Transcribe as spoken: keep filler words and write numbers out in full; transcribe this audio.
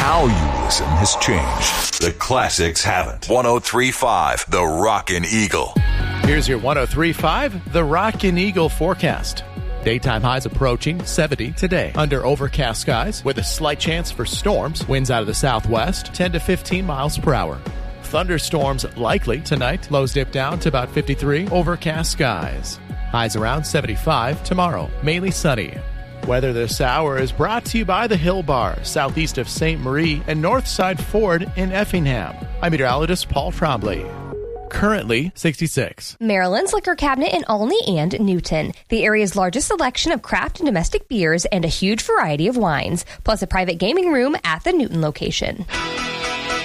how you listen has changed. The classics haven't. one oh three point five, The Rockin' Eagle. Here's your one oh three point five, The Rockin' Eagle forecast. Daytime highs approaching seventy today. Under overcast skies with a slight chance for storms. Winds out of the southwest, ten to fifteen miles per hour. Thunderstorms likely tonight. Lows dip down to about fifty-three. Overcast skies. Highs around seventy-five tomorrow. Mainly sunny. Weather this hour is brought to you by the Hill Bar, southeast of Saint Marie and Northside Ford in Effingham. I'm meteorologist Paul Trombley. Currently sixty-six. Maryland's liquor cabinet in Olney and Newton. The area's largest selection of craft and domestic beers and a huge variety of wines, plus a private gaming room at the Newton location.